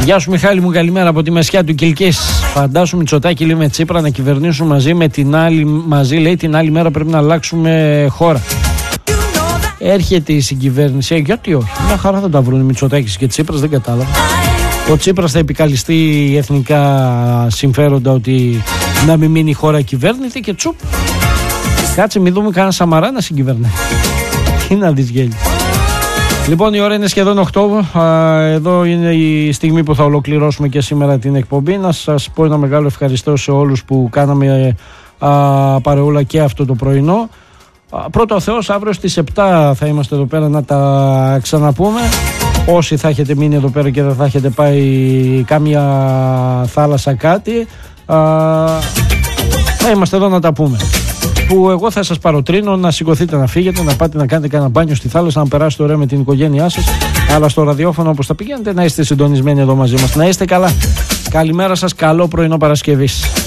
Γεια σου Μιχάλη μου, καλημέρα από τη Μεσιά του Κιλκής. Φαντάσου Μητσοτάκη λέει με Τσίπρα να κυβερνήσουν μαζί με την άλλη, λέει την άλλη μέρα πρέπει να αλλάξουμε χώρα. Έρχεται η συγκυβέρνηση, γιατί όχι, μια χαρά θα τα βρουν οι Μητσοτάκης και Τσίπρας, δεν κατάλαβα. Ο Τσίπρας θα επικαλυστεί εθνικά συμφέροντα ότι να μην μείνει η χώρα κυβέρνητη και τσουπ. Κάτσε μην δούμε κανένα Σαμαρά να συγκυβερνάει. Τι να δεις γέλιο. Λοιπόν, η ώρα είναι σχεδόν 8. Εδώ είναι η στιγμή που θα ολοκληρώσουμε και σήμερα την εκπομπή. Να σας πω ένα μεγάλο ευχαριστώ σε όλους που κάναμε παρεούλα και αυτό το πρωινό. Πρώτα ο Θεός, αύριο στις 7 θα είμαστε εδώ πέρα να τα ξαναπούμε. Όσοι θα έχετε μείνει εδώ πέρα και δεν θα έχετε πάει κάμια θάλασσα κάτι, θα είμαστε εδώ να τα πούμε. Που εγώ θα σας παροτρύνω να σηκωθείτε να φύγετε, να πάτε να κάνετε κανένα μπάνιο στη θάλασσα, να περάσετε ωραία με την οικογένειά σας. Αλλά στο ραδιόφωνο όπως θα πηγαίνετε να είστε συντονισμένοι εδώ μαζί μας. Να είστε καλά. Καλημέρα σας, καλό πρωινό Παρασκευής.